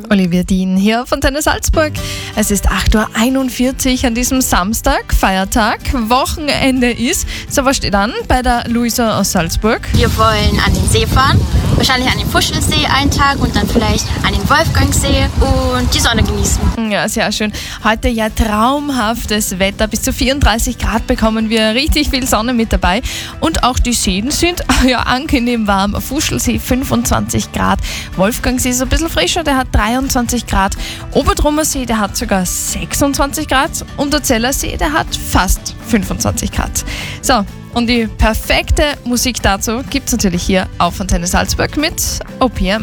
Olivia Dien hier von Antenne Salzburg. Es ist 8.41 Uhr an diesem Samstag, Feiertag, Wochenende ist. So, was steht an bei der Luisa aus Salzburg? Wir wollen an den See fahren, wahrscheinlich an den Fuschelsee einen Tag und dann vielleicht an den Wolfgangsee und die Sonne genießen. Ja, sehr schön. Heute ja traumhaftes Wetter. Bis zu 34 Grad bekommen wir, richtig viel Sonne mit dabei. Und auch die Seen sind ja angenehm warm. Fuschelsee 25 Grad. Wolfgangsee ist ein bisschen frischer, der hat 23 Grad. Obertrummer See, der hat sogar 26 Grad. Und der Zellersee, der hat fast 25 Grad. So, und die perfekte Musik dazu gibt es natürlich hier auf Antenne Salzburg mit OPM.